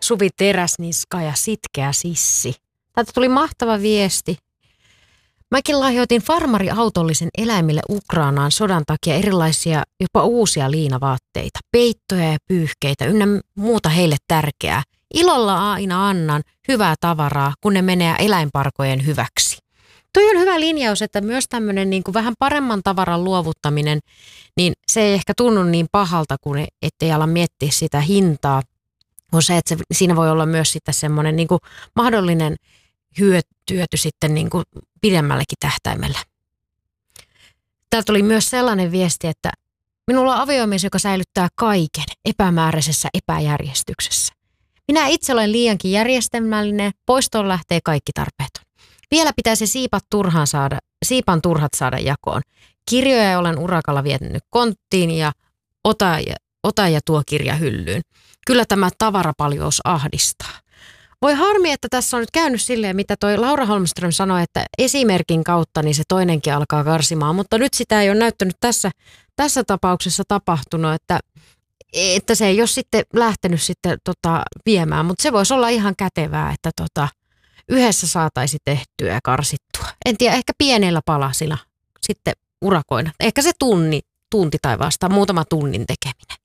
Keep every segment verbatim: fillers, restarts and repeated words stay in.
Suvi Teräsniska ja Sitkeä Sissi. Täältä tuli mahtava viesti. Mäkin lahjoitin farmariautollisen eläimille Ukrainaan sodan takia erilaisia jopa uusia liinavaatteita, peittoja ja pyyhkeitä ynnä muuta heille tärkeää. Ilolla aina annan hyvää tavaraa, kun ne menee eläinparkojen hyväksi. Toi on hyvä linjaus, että myös tämmöinen niin kuin vähän paremman tavaran luovuttaminen, niin se ei ehkä tunnu niin pahalta, kun ettei ala miettiä sitä hintaa. On se, että se, siinä voi olla myös sitten semmoinen niin kuin mahdollinen hyöty sitten niin kuin pidemmällekin tähtäimellä. Täältä tuli myös sellainen viesti, että minulla on aviomies, joka säilyttää kaiken epämääräisessä epäjärjestyksessä. Minä itse olen liiankin järjestelmällinen, poistoon lähtee kaikki tarpeeton. Vielä pitäisi siipat turhaan saada, siipan turhat saada jakoon. Kirjoja olen urakalla viettänyt konttiin ja ota, ja ota ja tuo kirja hyllyyn. Kyllä tämä tavarapaljous ahdistaa. Voi harmi, että tässä on nyt käynyt silleen, mitä toi Laura Holmström sanoi, että esimerkin kautta niin se toinenkin alkaa karsimaan, mutta nyt sitä ei ole näyttänyt tässä, tässä tapauksessa tapahtunut, että, että se ei ole sitten lähtenyt sitten tota, viemään, mutta se voisi olla ihan kätevää, että tota, yhdessä saataisiin tehtyä ja karsittua. En tiedä, ehkä pienellä palasilla sitten urakoina. Ehkä se tunni, tunti tai vasta muutama tunnin tekeminen.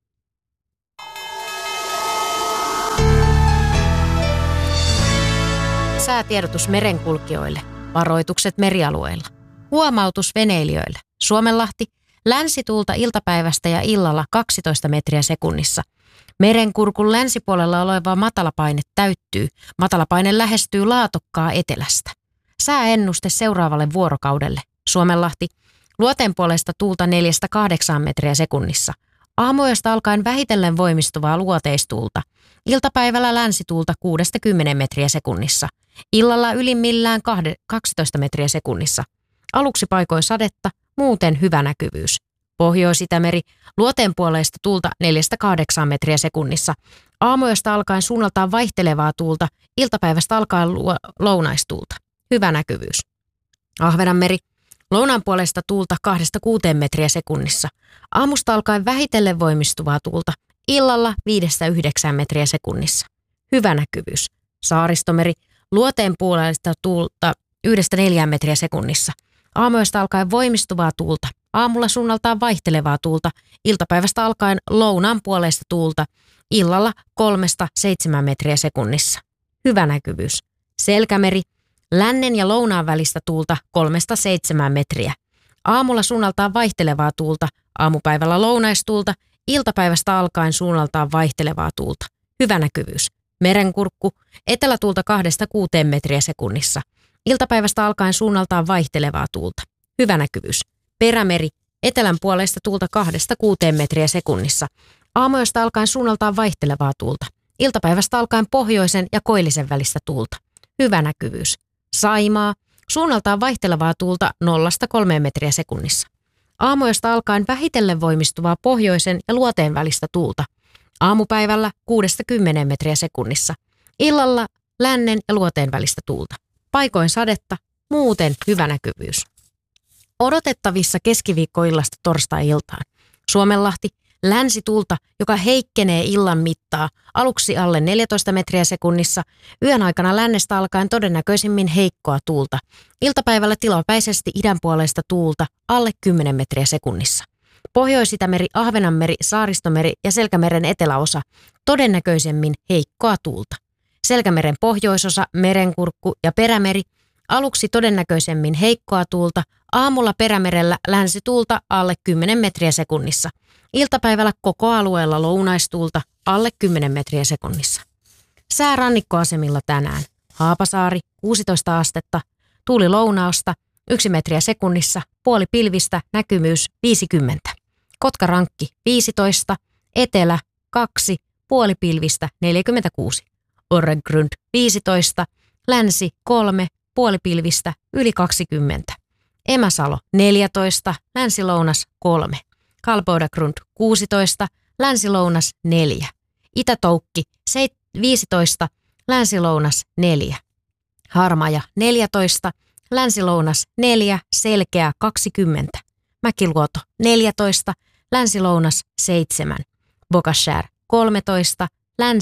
Säätiedotus merenkulkijoille. Varoitukset merialueilla. Huomautus veneilijöille. Suomenlahti. Länsituulta iltapäivästä ja illalla kaksitoista metriä sekunnissa. Merenkurkun länsipuolella oleva matalapaine täyttyy. Matalapaine lähestyy Laatokkaa etelästä. Sääennuste seuraavalle vuorokaudelle. Suomenlahti. Luoteen puolesta tuulta neljästä kahdeksaan metriä sekunnissa. Aamuyöstä alkaen vähitellen voimistuvaa luoteistuulta. Iltapäivällä länsituulta kuudesta kymmeneen metriä sekunnissa. Illalla ylimmillään kaksitoista metriä sekunnissa. Aluksi paikoin sadetta, muuten hyvä näkyvyys. Pohjois-Itämeri, luoteen puoleista tuulta neljästä kahdeksaan metriä sekunnissa. Aamuyöstä alkaen suunnaltaan vaihtelevaa tuulta, iltapäivästä alkaen lounaistuulta. Hyvä näkyvyys. Ahvenanmeri, lounaan puolesta tuulta kahdesta kuuteen metriä sekunnissa. Aamusta alkaen vähitellen voimistuvaa tuulta, illalla viidestä yhdeksään metriä sekunnissa. Hyvä näkyvyys. Saaristomeri, luoteen puolesta tuulta yhdestä neljään metriä sekunnissa. Aamuyöstä alkaen voimistuvaa tuulta, aamulla suunnaltaan vaihtelevaa tuulta, iltapäivästä alkaen lounaan puolesta tuulta, illalla kolmesta seitsemään metriä sekunnissa. Hyvä näkyvyys. Selkämeri, lännen ja lounaan välistä tuulta kolmesta seitsemään metriä. Aamulla suunnaltaan vaihtelevaa tuulta, aamupäivällä lounaistuulta, iltapäivästä alkaen suunnaltaan vaihtelevaa tuulta. Hyvä näkyvyys. Merenkurkku, etelätuulta kahdesta kuuteen metriä sekunnissa. Iltapäivästä alkaen suunnaltaan vaihtelevaa tuulta. Hyvä näkyvyys. Perämeri, etelän puolesta tuulta kahdesta kuuteen metriä sekunnissa. Aamuyöstä alkaen suunnaltaan vaihtelevaa tuulta. Iltapäivästä alkaen pohjoisen ja koillisen välistä tuulta. Hyvä näkyvyys. Saimaa, suunnaltaan vaihtelevaa tuulta nollasta kolmeen metriä sekunnissa. Aamuyöstä alkaen vähitellen voimistuvaa pohjoisen ja luoteen välistä tuulta. Aamupäivällä kuudesta kymmeneen metriä sekunnissa. Illalla lännen ja luoteen välistä tuulta. Paikoin sadetta, muuten hyvä näkyvyys. Odotettavissa keskiviikkoillasta torstai-iltaan. Suomenlahti, länsituulta, joka heikkenee illan mittaa, aluksi alle neljätoista metriä sekunnissa, yön aikana lännestä alkaen todennäköisimmin heikkoa tuulta. Iltapäivällä tilapäisesti idän puolesta tuulta, alle kymmenen metriä sekunnissa. Pohjois-Itämeri, Ahvenanmeri, Saaristomeri ja Selkämeren eteläosa, todennäköisemmin heikkoa tuulta. Selkämeren pohjoisosa, Merenkurkku ja Perämeri, aluksi todennäköisemmin heikkoa tuulta, aamulla Perämerellä länsituulta alle kymmenen metriä sekunnissa. Iltapäivällä koko alueella lounaistuulta alle kymmenen metriä sekunnissa. Sää rannikkoasemilla tänään. Haapasaari kuusitoista astetta, tuuli lounaasta yksi metriä sekunnissa, puoli pilvistä, näkymyys viisikymmentä. Kotkarankki viisitoista, etelä kaksi, puoli pilvistä neljäkymmentäkuusi. Orregrund viisitoista, länsi kolme, puoli pilvistä yli kaksikymmentä. Emäsalo neljätoista, länsilounas kolme. Kalbodagrund kuusitoista, länsilounas neljä. Itätoukki viisitoista, länsilounas neljä. Harmaja neljätoista, länsilounas neljä, selkeä kaksikymmentä. Mäkiluoto neljätoista, länsilounas seitsemän. Bokashär kolmetoista, länsi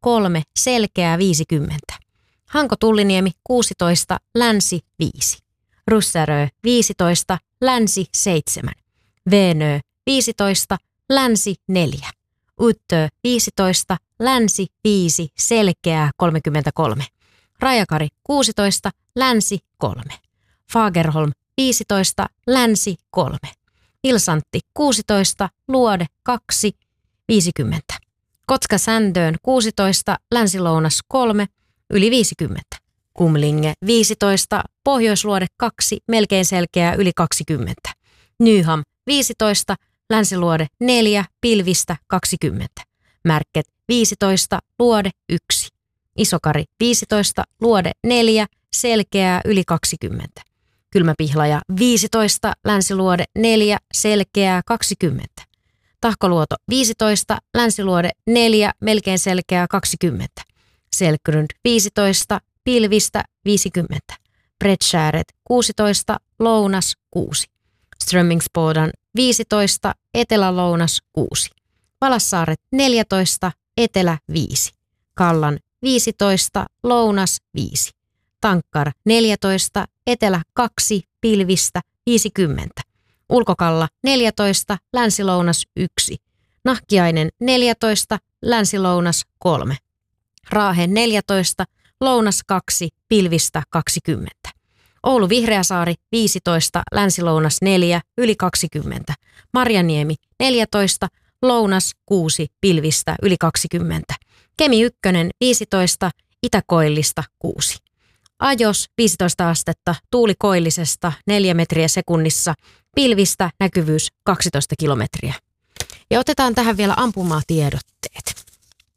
kolme, selkeää viisikymmentä. Hanko Tulliniemi kuusitoista, länsi viisi. Russärö viisitoista, länsi seitsemän. Venö viisitoista, länsi neljä. Uttö viisitoista, länsi viisi, selkeää kolmekymmentäkolme. Rajakari kuusitoista, länsi kolme. Fagerholm viisitoista, länsi kolme. Ilsantti kuusitoista, luode kaksi, viisikymmentä. Kotka Sandön kuusitoista, länsilounas kolme, yli viisikymmentä. Kumlinge viisitoista, pohjoisluode kaksi, melkein selkeää yli kaksikymmentä. Nyham viisitoista, länsiluode neljä, pilvistä kaksikymmentä. Märket viisitoista, luode yksi. Isokari viisitoista, luode neljä, selkeää yli kaksikymmentä. Kylmäpihlaja viisitoista, länsiluode neljä, selkeää kaksikymmentä. Tahkoluoto viisitoista, länsiluode neljä, melkein selkeää kaksikymmentä. Selkrund viisitoista, pilvistä viisikymmentä. Bredskääret kuusitoista, lounas kuusi. Strömmingsbodan viisitoista, etelälounas kuusi. Valassaaret neljätoista, etelä viisi. Kallan viisitoista, lounas viisi. Tankkar neljätoista, etelä kaksi, pilvistä viisikymmentä. Ulkokalla neljätoista, länsilounas yksi. Nahkiainen neljätoista, länsilounas kolme. Raahe neljätoista, lounas kaksi, pilvistä kaksikymmentä. Oulu Vihreäsaari viisitoista, länsilounas neljä, yli kaksikymmentä. Marjaniemi neljätoista, lounas kuusi, pilvistä yli kaksikymmentä. Kemi ykkönen viisitoista, itäkoillista kuusi. Ajos viisitoista astetta, tuuli koillisesta neljä metriä sekunnissa, pilvistä näkyvyys kaksitoista kilometriä. Ja otetaan tähän vielä ampumatiedotteet.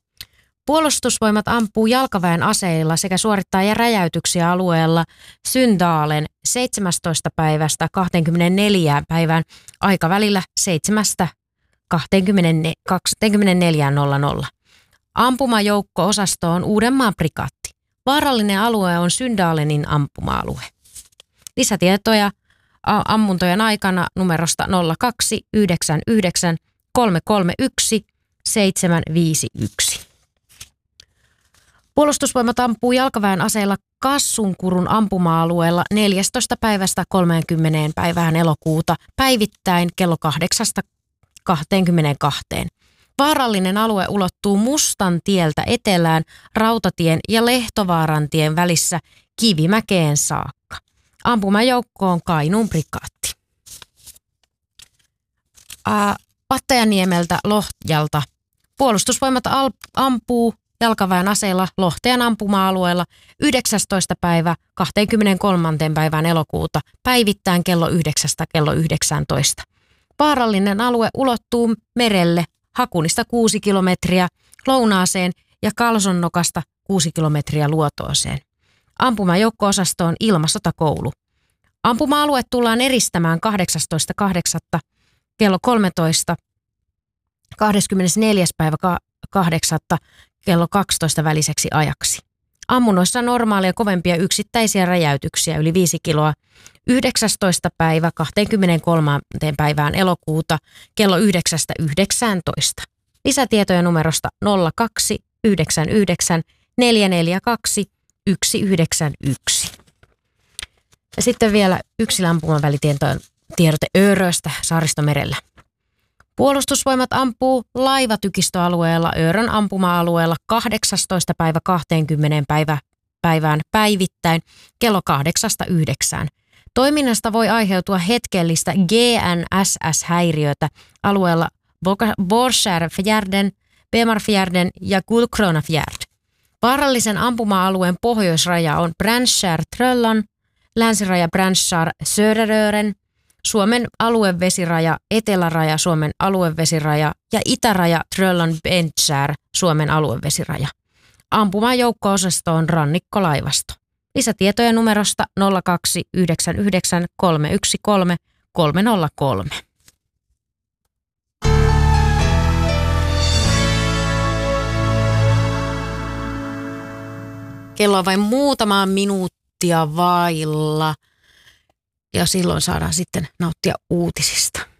Puolustusvoimat ampuu jalkaväen aseilla sekä suorittaa räjäytyksiä alueella Syndaalen seitsemästoista päivästä kaksikymmentäneljä päivään aikavälillä seitsemästä kaksikymmentäneljä nolla nolla. Ampumajoukko-osasto on Uudenmaan prikaatti. Vaarallinen alue on Syndaalenin ampuma-alue. Lisätietoja ammuntojen aikana numerosta nolla kaksi yhdeksän yhdeksän kolme kolme yksi seitsemän viisi yksi. Puolustusvoimat ampuu jalkaväen aseilla Kassunkurun ampuma-alueella neljästoista päivästä kolmekymmentä päivään elokuuta päivittäin kello kahdeksasta kaksikymmentäkaksi. Vaarallinen alue ulottuu Mustan tieltä etelään Rautatien ja Lehtovaaran tien välissä Kivimäkeen saakka. Ampumajoukko on Kainuun prikaatti. Pattajaniemeltä Lohjalta. Puolustusvoimat al- ampuu jalkaväen aseella Lohteen ampuma-alueella yhdeksästoista päivä kaksikymmentäkolme päivään elokuuta päivittäin kello yhdeksästä kello yhdeksäntoista. Vaarallinen alue ulottuu merelle Hakunista kuusi kilometriä lounaaseen ja Kalsonnokasta kuusi kilometriä luotooseen. Ampumajoukko-osasto on Ilmasotakoulu. Ampuma-alue tullaan eristämään kahdeksastoista kahdeksatta kello kolmetoista kahdeskymmenesneljäs päivä kahdeksatta kello kaksitoista väliseksi ajaksi. Ammunnoissa normaalia kovempia yksittäisiä räjäytyksiä yli viisi kiloa yhdeksästoista päivä kaksikymmentäkolme päivään elokuuta kello yhdeksästä yhdeksäntoista. Lisätietoja numerosta nolla kaksi yhdeksän yhdeksän neljä neljä kaksi yksi yhdeksän yksi. Ja sitten vielä yksi ampumavälitietojen tiedote Öröstä Saaristomerellä. Puolustusvoimat ampuu laivatykistöalueella Örön ampuma-alueella kahdeksastoista päivä kaksikymmentä päivä, päivään päivittäin kello kahdeksasta yhdeksään. Toiminnasta voi aiheutua hetkellistä G N S S-häiriötä alueella Borskärfjärden, Bemarfjärden ja Gullkronafjärd. Vaarallisen ampuma-alueen pohjoisraja on Brandskär-Tröllan, länsiraja Brandskär-Söderören, Suomen aluevesiraja, eteläraja, Suomen aluevesiraja ja itäraja Tröllan Bentskär, Suomen aluevesiraja. Ampumajoukko-osasto on rannikkolaivasto. Lisätietoja numerosta nolla kaksi yhdeksän yhdeksän kolme yksi kolme kolme nolla kolme. Kello on vain muutama minuuttia vailla ja silloin saadaan sitten nauttia uutisista.